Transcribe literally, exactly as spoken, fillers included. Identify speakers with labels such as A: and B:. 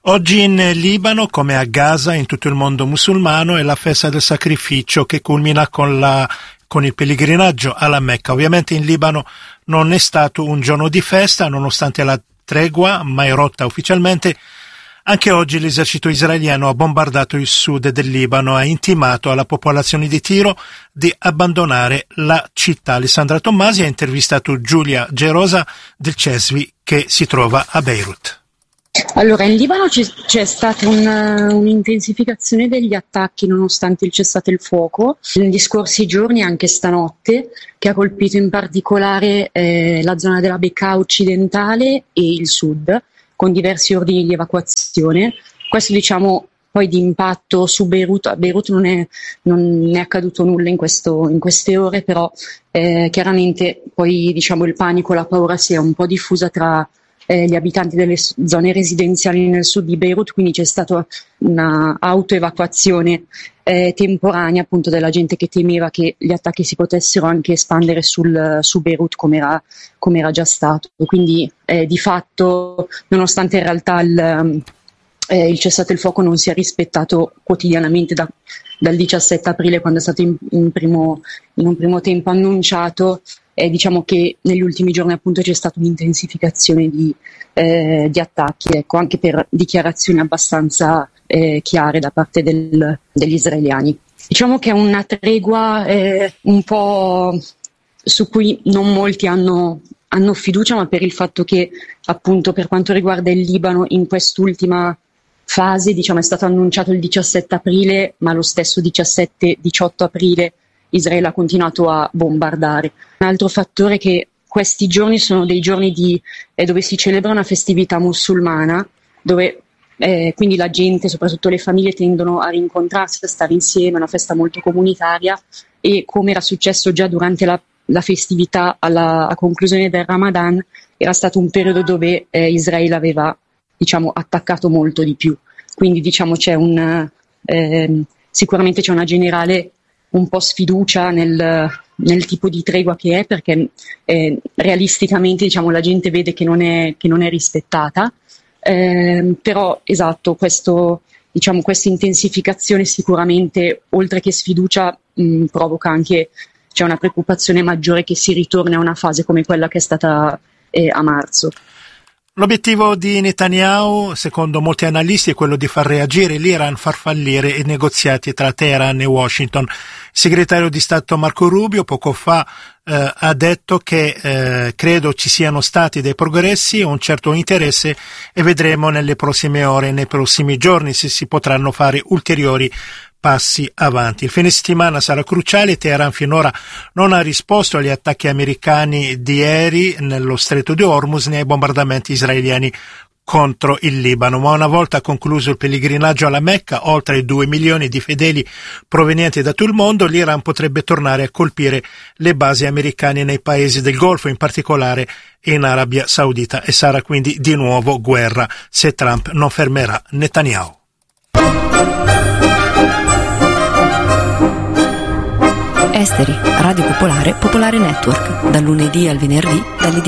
A: Oggi in Libano, come a Gaza, in tutto il mondo musulmano, è la festa del sacrificio che culmina con, la, con il pellegrinaggio alla Mecca. Ovviamente in Libano non è stato un giorno di festa, nonostante la tregua mai rotta ufficialmente. Anche oggi l'esercito israeliano ha bombardato il sud del Libano e ha intimato alla popolazione di Tiro di abbandonare la città. Alessandra Tommasi ha intervistato Giulia Gerosa del CESVI che si trova a Beirut.
B: Allora, in Libano c'è, c'è stata una, un'intensificazione degli attacchi nonostante il cessate il fuoco negli scorsi giorni, anche stanotte, che ha colpito in particolare eh, la zona della Bekaa occidentale e il sud, con diversi ordini di evacuazione. Questo, diciamo, poi di impatto su Beirut. A Beirut non è, non è accaduto nulla in, questo, in queste ore, però eh, chiaramente poi, diciamo, il panico, la paura si è un po' diffusa tra Eh, gli abitanti delle zone residenziali nel sud di Beirut, quindi c'è stata una autoevacuazione eh, temporanea appunto della gente che temeva che gli attacchi si potessero anche espandere sul, su Beirut come era, come era già stato. Quindi eh, di fatto, nonostante in realtà il, eh, il cessate il fuoco non sia rispettato quotidianamente da, dal diciassette aprile, quando è stato in, in, primo, in un primo tempo annunciato, Eh, diciamo che negli ultimi giorni appunto c'è stata un'intensificazione di, eh, di attacchi, ecco, anche per dichiarazioni abbastanza eh, chiare da parte del, degli israeliani. Diciamo che è una tregua eh, un po' su cui non molti hanno, hanno fiducia, ma per il fatto che appunto per quanto riguarda il Libano in quest'ultima fase, diciamo, è stato annunciato il diciassette aprile, ma lo stesso diciassette diciotto aprile Israele ha continuato a bombardare. Un altro fattore è che questi giorni sono dei giorni di, eh, dove si celebra una festività musulmana, dove eh, quindi la gente, soprattutto le famiglie, tendono a rincontrarsi, a stare insieme, è una festa molto comunitaria, e come era successo già durante la, la festività alla a conclusione del Ramadan, era stato un periodo dove eh, Israele aveva, diciamo, attaccato molto di più. Quindi, diciamo, c'è un eh, sicuramente c'è una generale un po' sfiducia nel, nel tipo di tregua che è, perché eh, realisticamente, diciamo, la gente vede che non è, che non è rispettata, eh, però esatto, questo, diciamo, questa intensificazione sicuramente, oltre che sfiducia, mh, provoca anche, c'è una preoccupazione maggiore che si ritorni a una fase come quella che è stata eh, a marzo.
A: L'obiettivo di Netanyahu, secondo molti analisti, è quello di far reagire l'Iran, far fallire i negoziati tra Teheran e Washington. Il segretario di Stato Marco Rubio poco fa eh, ha detto che eh, credo ci siano stati dei progressi, un certo interesse, e vedremo nelle prossime ore, nei prossimi giorni, se si potranno fare ulteriori passi avanti. Il fine settimana sarà cruciale. Teheran finora non ha risposto agli attacchi americani di ieri nello stretto di Hormuz né ai bombardamenti israeliani contro il Libano, ma una volta concluso il pellegrinaggio alla Mecca, oltre ai due milioni di fedeli provenienti da tutto il mondo, l'Iran potrebbe tornare a colpire le basi americane nei paesi del Golfo, in particolare in Arabia Saudita, e sarà quindi di nuovo guerra se Trump non fermerà Netanyahu.
C: Esteri, Radio Popolare, Popolare Network, dal lunedì al venerdì, dalle